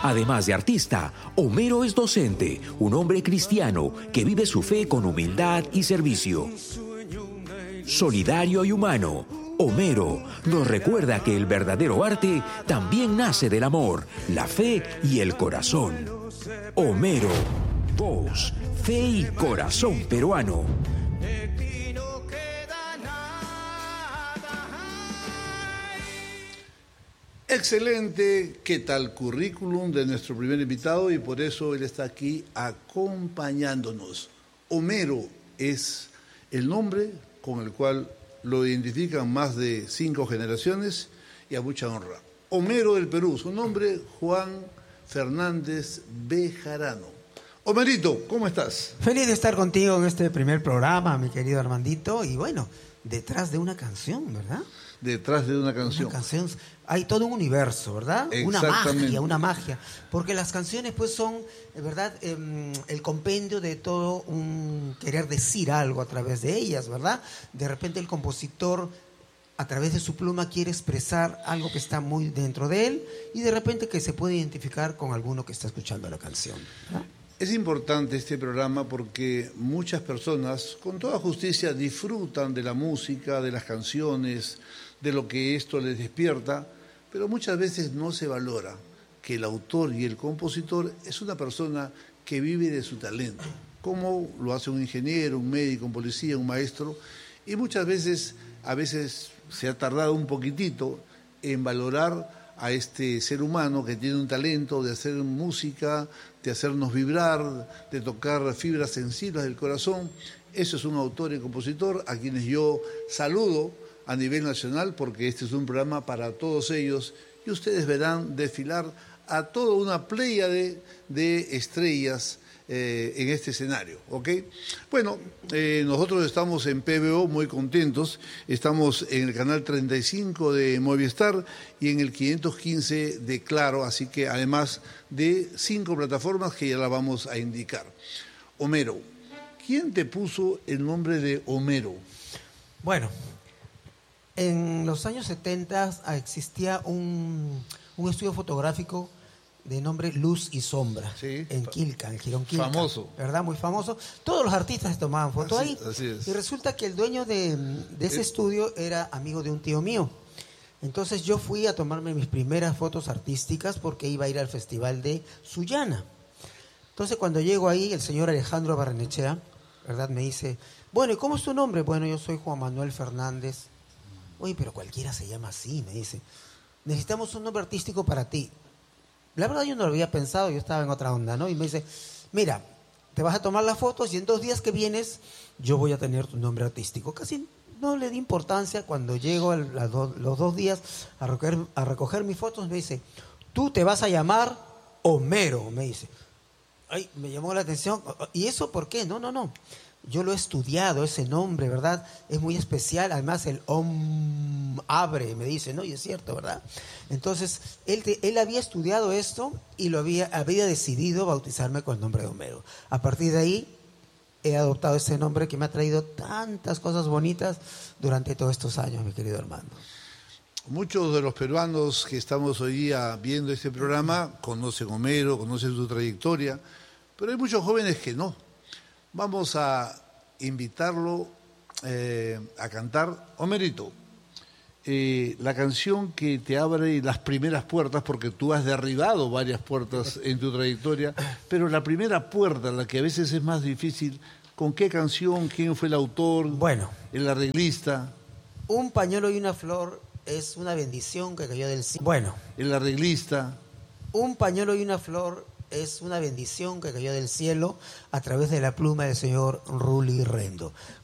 Además de artista, Homero es docente, un hombre cristiano que vive su fe con humildad y servicio. Solidario y humano, Homero nos recuerda que el verdadero arte también nace del amor, la fe y el corazón. Homero, voz, fe y corazón peruano. Excelente, ¿qué tal currículum de nuestro primer invitado? Y por eso él está aquí acompañándonos. Homero es el nombre con el cual lo identifican más de 5 generaciones y a mucha honra. Homero del Perú, su nombre Juan Fernández Bejarano. Homerito, ¿cómo estás? Feliz de estar contigo en este primer programa, mi querido Armandito. Y bueno, detrás de una canción, ¿verdad? Detrás de una canción. Una canción, hay todo un universo, ¿verdad? Una magia. Porque las canciones pues son, ¿verdad? El compendio de todo un querer decir algo a través de ellas, ¿verdad? De repente el compositor, a través de su pluma, quiere expresar algo que está muy dentro de él y de repente que se puede identificar con alguno que está escuchando la canción, ¿verdad? Es importante este programa porque muchas personas, con toda justicia, disfrutan de la música, de las canciones, de lo que esto les despierta, pero muchas veces no se valora que el autor y el compositor es una persona que vive de su talento, como lo hace un ingeniero, un médico, un policía, un maestro, y muchas veces, se ha tardado un poquitito en valorar a este ser humano que tiene un talento de hacer música, de hacernos vibrar, de tocar fibras sensibles del corazón. Eso es un autor y compositor a quienes yo saludo a nivel nacional porque este es un programa para todos ellos y ustedes verán desfilar a toda una pléyade de estrellas en este escenario, ¿ok? Bueno, nosotros estamos en PBO muy contentos, estamos en el canal 35 de Movistar y en el 515 de Claro, así que además de 5 plataformas que ya las vamos a indicar. Homero, ¿quién te puso el nombre de Homero? Bueno, en los años 70 existía un estudio fotográfico de nombre Luz y Sombra, sí, en Quilca, en Girón Quilca. Famoso. ¿Verdad? Muy famoso. Todos los artistas se tomaban fotos ahí. Así es. Y resulta que el dueño de ese estudio era amigo de un tío mío. Entonces yo fui a tomarme mis primeras fotos artísticas porque iba a ir al festival de Sullana. Entonces cuando llego ahí, el señor Alejandro Barrenechea, ¿verdad? Me dice, bueno, ¿y cómo es tu nombre? Bueno, yo soy Juan Manuel Fernández. Oye, pero cualquiera se llama así, me dice. Necesitamos un nombre artístico para ti. La verdad yo no lo había pensado, yo estaba en otra onda, ¿no? Y me dice, mira, te vas a tomar las fotos y en 2 días que vienes yo voy a tener tu nombre artístico. Casi no le di importancia. Cuando llego los 2 días a recoger mis fotos, me dice, tú te vas a llamar Homero, me dice. Ay, me llamó la atención. ¿Y eso por qué? No. Yo lo he estudiado, ese nombre, ¿verdad? Es muy especial. Además, el abre, me dice, ¿no? Y es cierto, ¿verdad? Entonces, él había estudiado esto y había decidido bautizarme con el nombre de Homero. A partir de ahí, he adoptado ese nombre que me ha traído tantas cosas bonitas durante todos estos años, mi querido Armando. Muchos de los peruanos que estamos hoy día viendo este programa conocen a Homero, conocen su trayectoria, pero hay muchos jóvenes que no. Vamos a invitarlo a cantar. Homerito, la canción que te abre las primeras puertas, porque tú has derribado varias puertas en tu trayectoria, pero la primera puerta, la que a veces es más difícil, ¿con qué canción? ¿Quién fue el autor? Bueno, ¿El arreglista? Un pañuelo y una flor es una bendición que cayó del cielo. Bueno, ¿El arreglista? Un pañuelo y una flor es una bendición que cayó del cielo a través de la pluma del señor Rully Rendo.